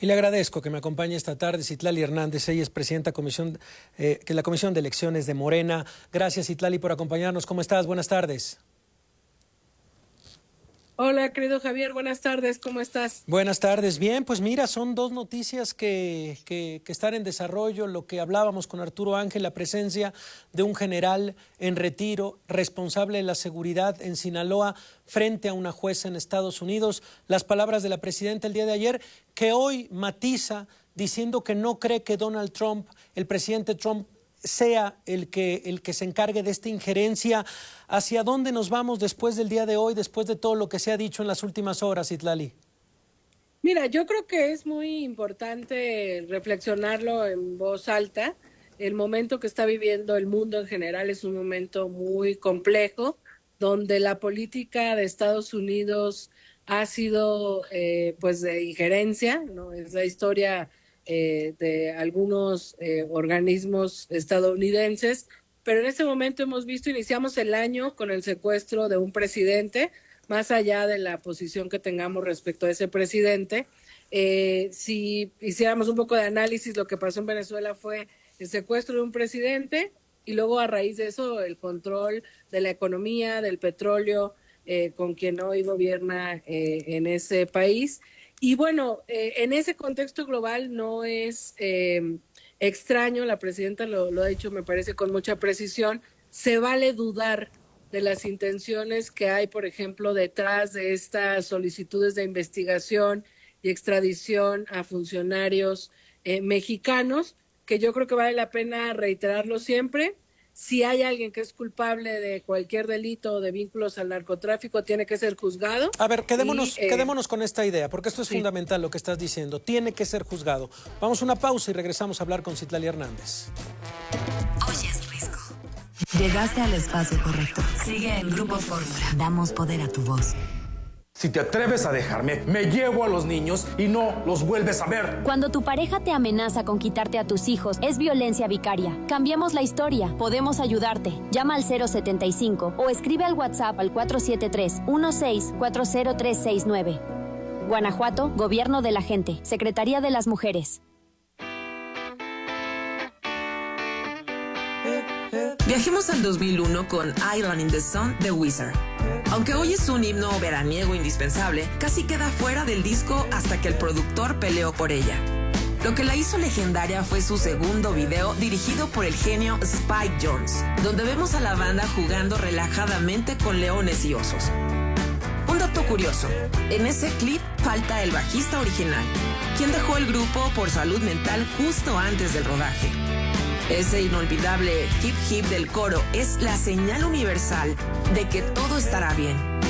Y le agradezco que me acompañe esta tarde Citlali Hernández. Ella es presidenta de la Comisión de Elecciones de Morena. Gracias, Citlali, por acompañarnos. ¿Cómo estás? Buenas tardes. Hola, querido Javier. Buenas tardes. ¿Cómo estás? Buenas tardes. Bien, pues mira, son dos noticias que están en desarrollo. Lo que hablábamos con Arturo Ángel, la presencia de un general en retiro, responsable de la seguridad en Sinaloa, frente a una jueza en Estados Unidos. Las palabras de la presidenta el día de ayer, que hoy matiza diciendo que no cree que Donald Trump, el presidente Trump, sea el que se encargue de esta injerencia. ¿Hacia dónde nos vamos después del día de hoy, después de todo lo que se ha dicho en las últimas horas, Citlali? Mira, yo creo que es muy importante reflexionarlo en voz alta. El momento que está viviendo el mundo en general es un momento muy complejo, donde la política de Estados Unidos ha sido pues de injerencia, ¿no? Es la historia de algunos organismos estadounidenses, pero en este momento hemos visto, iniciamos el año con el secuestro de un presidente, más allá de la posición que tengamos respecto a ese presidente. Si hiciéramos un poco de análisis, lo que pasó en Venezuela fue el secuestro de un presidente y luego a raíz de eso el control de la economía, del petróleo, con quien hoy gobierna en ese país. Y bueno, en ese contexto global no es extraño, la presidenta lo ha dicho, me parece, con mucha precisión, se vale dudar de las intenciones que hay, por ejemplo, detrás de estas solicitudes de investigación y extradición a funcionarios mexicanos, que yo creo que vale la pena reiterarlo siempre. Si hay alguien que es culpable de cualquier delito o de vínculos al narcotráfico, tiene que ser juzgado. A ver, quedémonos con esta idea, porque esto es fundamental lo que estás diciendo. Tiene que ser juzgado. Vamos a una pausa y regresamos a hablar con Citlali Hernández. Oyes Risco. Llegaste al espacio correcto. Sigue en Grupo Fórmula. Damos poder a tu voz. Si te atreves a dejarme, me llevo a los niños y no los vuelves a ver. Cuando tu pareja te amenaza con quitarte a tus hijos, es violencia vicaria. Cambiemos la historia. Podemos ayudarte. Llama al 075 o escribe al WhatsApp al 473-1640369. Guanajuato, Gobierno de la Gente, Secretaría de las Mujeres. Viajemos al 2001 con Island in the Sun de Weezer. Aunque hoy es un himno veraniego indispensable, casi queda fuera del disco hasta que el productor peleó por ella. Lo que la hizo legendaria fue su segundo video dirigido por el genio Spike Jonze, donde vemos a la banda jugando relajadamente con leones y osos. Un dato curioso, en ese clip falta el bajista original, quien dejó el grupo por salud mental justo antes del rodaje. Ese inolvidable hip hip del coro es la señal universal de que todo estará bien.